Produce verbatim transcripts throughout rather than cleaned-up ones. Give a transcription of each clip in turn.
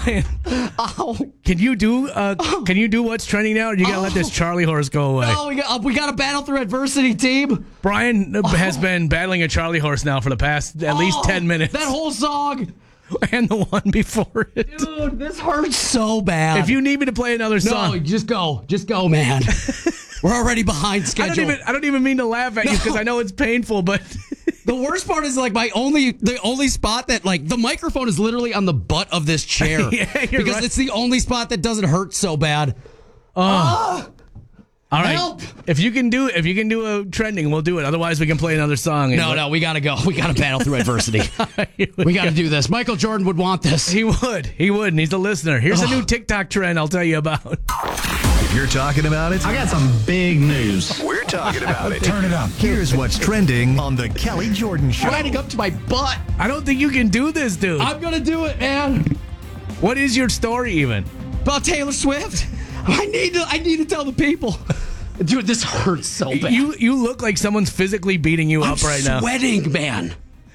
Brian, Oh. can you do uh, can you do what's trending now? Or you gotta Oh. let this Charlie horse go away. No, we got uh, we got to battle through adversity, team. Brian uh, has been battling a Charlie horse now for the past at least Oh, ten minutes, That whole song. and the one before it. Dude, this hurts so bad. If you need me to play another No, song, just go. Just go, man. We're already behind I schedule. don't even I don't even mean to laugh at you because I know it's painful, but The worst part is like my only the only spot that like the microphone is literally on the butt of this chair. Yeah, you're because right. it's the only spot that doesn't hurt so bad. all right. Help. If you can do if you can do a trending, we'll do it. Otherwise, we can play another song. No, no, we gotta go. We gotta battle through adversity. We gotta do this. Michael Jordan would want this. He would. He would. And he's the listener. Here's a new TikTok trend I'll tell you about. If you're talking about it, I got some big news. we're talking about it. Turn it up. Here's what's trending on the Kelly Jordan Show. Riding up to my butt. I don't think you can do this, dude. I'm gonna do it, man. What is your story even? About Taylor Swift. I need to. I need to tell the people. Dude, this hurts so bad. You you look like someone's physically beating you I'm up right now. sweating, man.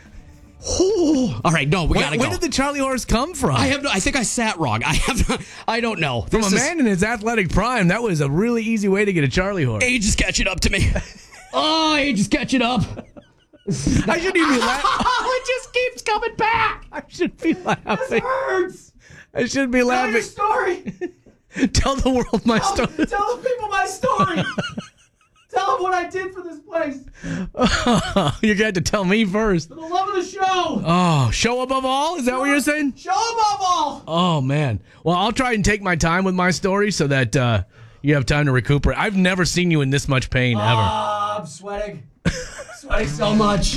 Ooh. All right, no, we Where, gotta where go. did the Charlie horse come from? I have no. I think I sat wrong. I have. No, I don't know. from This a is- man in his athletic prime, that was a really easy way to get a Charlie horse. Age is catching up to me. Oh, age is catching up. I shouldn't even be laughing. Oh, it just keeps coming back. I should be laughing. Hurts. I should be Tell your laughing. story. Tell the world my Tell, story. tell the people my story. Tell them what I did for this place. You're going to have to tell me first. For the love of the show. Oh, show above all? Is that what you're saying? Show above all. Oh, man. Well, I'll try and take my time with my story so that uh, you have time to recuperate. I've never seen you in this much pain, ever. Oh, I'm sweating. Sweating so much.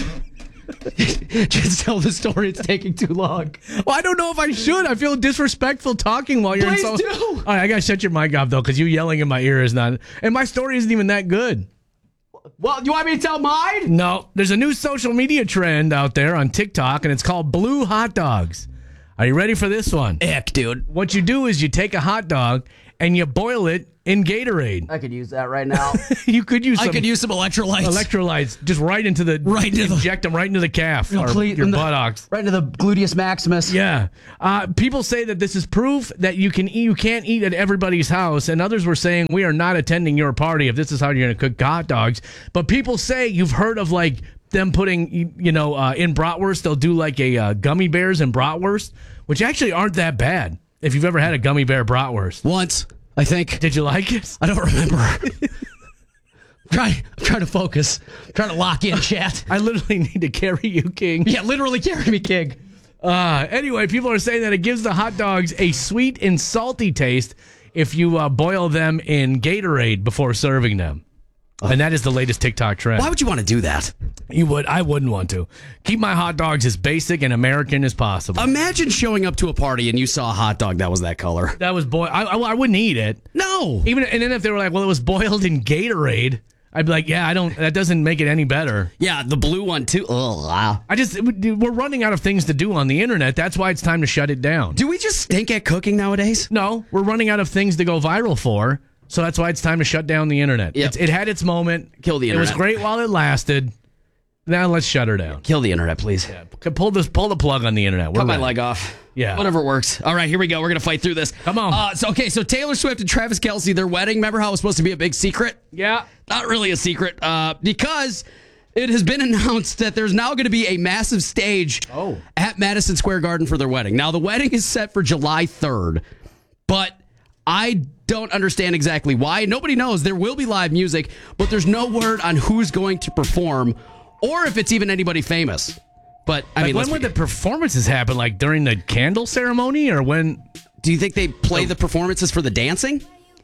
Just tell the story. It's taking too long. Well, I don't know if I should. I feel disrespectful talking while you're Please in so. do. All right, I gotta shut your mic off though, because you yelling in my ear is not. And my story isn't even that good. Well, you want me to tell mine? No, there's a new social media trend out there on TikTok, and it's called blue hot dogs. Are you ready for this one? Ick, dude. What you do is you take a hot dog and you boil it in Gatorade. I could use that right now. You could use some I could use some electrolytes. electrolytes just right into the Right into the- inject them right into the calf or Cle- your in the- buttocks. Right into the gluteus maximus. Yeah, uh, people say that this is proof that you can eat, you can't eat at everybody's house, and others were saying we are not attending your party if this is how you're going to cook hot dogs. But people say you've heard of like them putting, you you know, uh, in bratwurst they'll do like a uh, gummy bears in bratwurst, which actually aren't that bad. If you've ever had a gummy bear bratwurst, Once, I think. did you like it? I don't remember. Try, I'm trying to focus. I'm trying to lock in, chat. I literally need to carry you, King. Yeah, literally carry me, King. Uh, anyway, people are saying that it gives the hot dogs a sweet and salty taste if you uh, boil them in Gatorade before serving them. And that is the latest TikTok trend. Why would you want to do that? You would. I wouldn't want to. Keep my hot dogs as basic and American as possible. Imagine showing up to a party and you saw a hot dog that was that color. that was boy. I, I, I wouldn't eat it. No. Even and then if they were like, well, it was boiled in Gatorade, I'd be like, yeah, I don't. That doesn't make it any better. Yeah, the blue one too. Ugh. I just we're running out of things to do on the internet. That's why it's time to shut it down. Do we just stink at cooking nowadays? No, we're running out of things to go viral for. So that's why it's time to shut down the internet. Yep. It's, it had its moment. Kill the It was internet. great while it lasted. Now let's shut her down. Kill the internet, please. Yeah, pull this, pull the plug on the internet. We're Cut my ready. leg off. Yeah. Whatever works. All right, here we go. We're going to fight through this. Come on. Uh, so, okay, so Taylor Swift and Travis Kelce, their wedding, remember how it was supposed to be a big secret? Yeah. Not really a secret, uh, because it has been announced that there's now going to be a massive stage Oh. at Madison Square Garden for their wedding. Now, the wedding is set for July third, but I don't understand exactly why. Nobody knows. There will be live music, but there's no word on who's going to perform or if it's even anybody famous. But, I Like mean, when let's would be- the performances happen? Like during the candle ceremony, or when? do you think they play the performances for the dancing?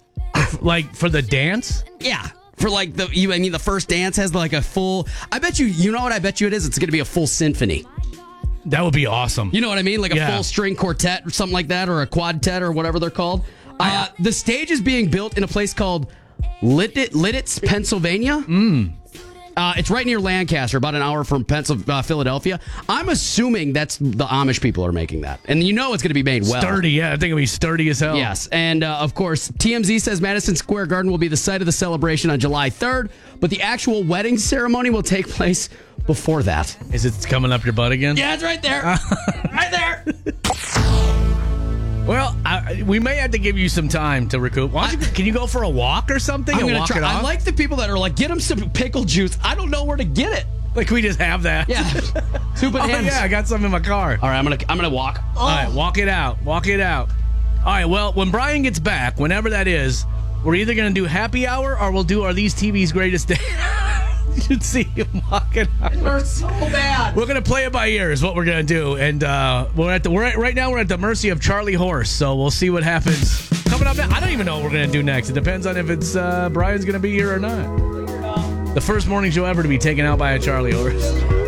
Like for the dance? Yeah. For like the, you, I mean, the first dance has like a full, I bet you, you know what I bet you it is? It's going to be a full symphony. That would be awesome. You know what I mean? Like a Yeah. full string quartet or something like that, or a quadtet or whatever they're called. Uh, the stage is being built in a place called Lidditz, Lidditz Pennsylvania. Mm. Uh, it's right near Lancaster, about an hour from Pencil, uh, Philadelphia. I'm assuming that's the Amish people are making that. And you know it's going to be made well. Sturdy, yeah. I think it'll be sturdy as hell. Yes, and uh, of course, T M Z says Madison Square Garden will be the site of the celebration on July third, but the actual wedding ceremony will take place before that. Is it coming up your butt again? Yeah, it's right there. right there. Well, we may have to give you some time to recoup. Why don't you, can you go for a walk or something? I'm and gonna walk try. it off? I like the people that are like, get him some pickle juice. I don't know where to get it. Like we just have that. Yeah. Two Oh, bananas. yeah, I got some in my car. All right, I'm gonna I'm gonna walk. All right, walk it out. Walk it out. All right, well, when Brian gets back, whenever that is, we're either going to do happy hour or we'll do Are These T V's Greatest Day. You should see him walking out. They're so bad. We're going to play it by ear is what we're going to do. And uh, we're at the we're at, right now we're at the mercy of Charlie Horse, so we'll see what happens. Coming up, I don't even know what we're going to do next. It depends on if it's uh, Brian's going to be here or not. The first morning show ever to be taken out by a Charlie Horse.